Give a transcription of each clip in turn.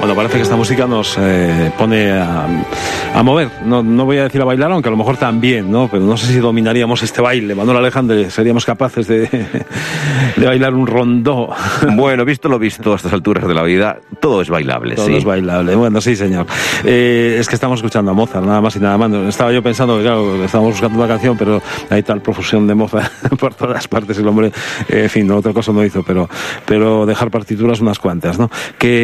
Bueno, parece que esta música nos pone a mover. No voy a decir a bailar, aunque a lo mejor también, ¿no? Pero no sé si dominaríamos este baile. Manuel Alejandre, seríamos capaces de bailar un rondó. Bueno, visto lo visto a estas alturas de la vida, todo es bailable, todo sí. Todo es bailable. Bueno, sí, señor. Es que estamos escuchando a Mozart, nada más y nada más. Estaba yo pensando que, claro, estábamos buscando una canción, pero hay tal profusión de Mozart por todas partes. El hombre, en fin, otra cosa no hizo, pero dejar partituras unas cuantas, ¿no?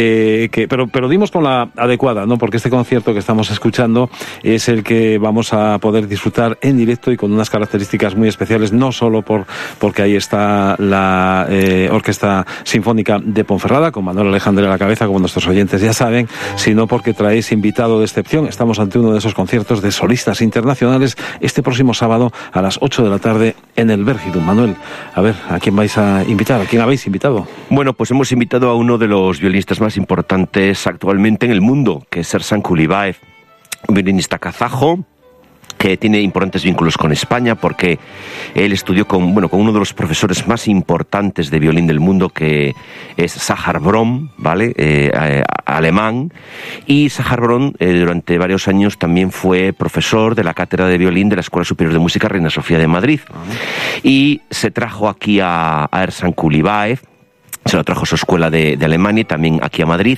Pero dimos con la adecuada, ¿no? Porque este concierto que estamos escuchando es el que vamos a poder disfrutar en directo y con unas características muy especiales, no solo porque ahí está la Orquesta Sinfónica de Ponferrada, con Manuel Alejandre a la cabeza, como nuestros oyentes ya saben, sino porque traéis invitado de excepción. Estamos ante uno de esos conciertos de solistas internacionales este próximo sábado a las 8 de la tarde en el Vergidum. Manuel, a ver, ¿a quién vais a invitar? ¿A quién habéis invitado? Bueno, pues hemos invitado a uno de los violinistas más importantes actualmente en el mundo, que es Ersan Kulibaev, un violinista kazajo que tiene importantes vínculos con España, porque él estudió con uno de los profesores más importantes de violín del mundo, que es Sahar Brom, ¿vale? Alemán. Y Sahar Brom durante varios años también fue profesor de la cátedra de violín de la Escuela Superior de Música Reina Sofía de Madrid. Y se trajo aquí a Ersan Kulibaev. Se lo trajo a su escuela de Alemania y también aquí a Madrid,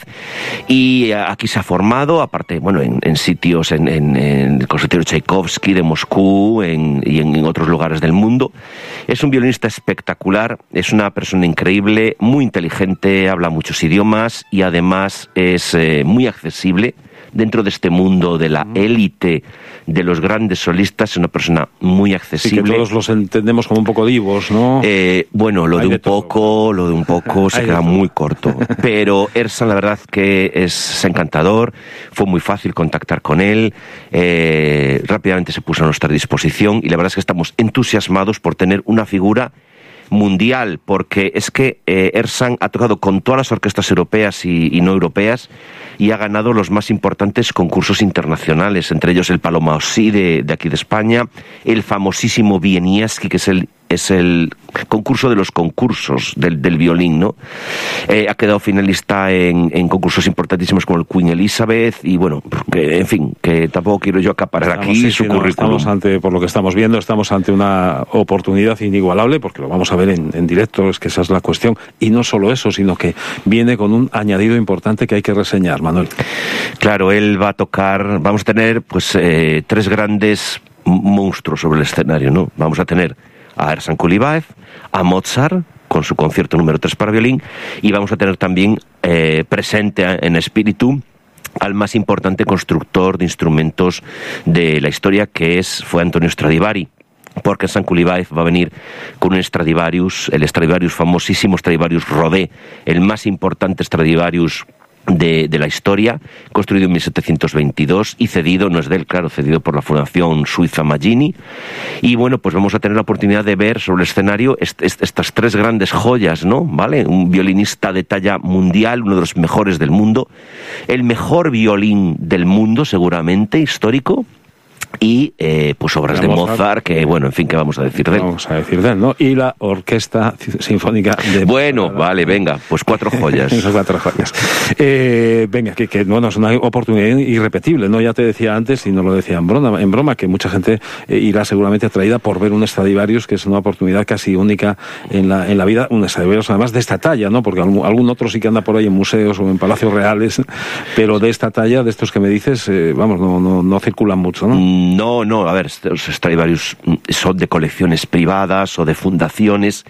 y aquí se ha formado, aparte, bueno, en sitios, en el Conservatorio Tchaikovsky de Moscú y en otros lugares del mundo. Es un violinista espectacular, es una persona increíble, muy inteligente, habla muchos idiomas y además es muy accesible. Dentro de este mundo de la élite de los grandes solistas, es una persona muy accesible. Sí, que todos los entendemos como un poco divos, ¿no? Bueno, lo de un poco se queda muy corto. Pero Ersan, la verdad que es encantador, fue muy fácil contactar con él, rápidamente se puso a nuestra disposición y la verdad es que estamos entusiasmados por tener una figura mundial, porque es que Ersan ha tocado con todas las orquestas europeas y no europeas y ha ganado los más importantes concursos internacionales, entre ellos el Paloma Osí de aquí de España, el famosísimo Wieniawski, que es el concurso de los concursos del violín, ¿no? Ha quedado finalista en concursos importantísimos como el Queen Elizabeth y bueno, en fin, que tampoco quiero yo acaparar aquí su currículum. Por lo que estamos viendo, estamos ante una oportunidad inigualable, porque lo vamos a ver en directo, es que esa es la cuestión, y no solo eso, sino que viene con un añadido importante que hay que reseñar, Manuel. Claro, él va a tocar, vamos a tener pues tres grandes monstruos sobre el escenario, ¿no? Vamos a tener a Ersan Kulibaev, a Mozart con su concierto número 3 para violín, y vamos a tener también presente en espíritu al más importante constructor de instrumentos de la historia, que fue Antonio Stradivari, porque Ersan Kulibaev va a venir con un Stradivarius, el Stradivarius famosísimo, Stradivarius Rodé, el más importante Stradivarius de la historia, construido en 1722 y cedido, no es de él, claro, cedido por la Fundación Suiza Maggini. Y bueno, pues vamos a tener la oportunidad de ver sobre el escenario estas tres grandes joyas, ¿no? ¿Vale? Un violinista de talla mundial, uno de los mejores del mundo, el mejor violín del mundo, seguramente, histórico, y pues obras de Mozart, que bueno, en fin, ¿qué vamos a decir de él? Vamos a decir de él, ¿no? Y la Orquesta Sinfónica de... Bueno, vale, venga, pues 4 joyas. 4 joyas. Venga, que bueno, es una oportunidad irrepetible, ¿no? Ya te decía antes, y no lo decía en broma, que mucha gente irá seguramente atraída por ver un Stradivarius, que es una oportunidad casi única en la vida, un Stradivarius además de esta talla, ¿no? Porque algún otro sí que anda por ahí en museos o en palacios reales, pero de esta talla, de estos que me dices, vamos, no circulan mucho, ¿no? No, a ver, los Stradivarius son de colecciones privadas o de fundaciones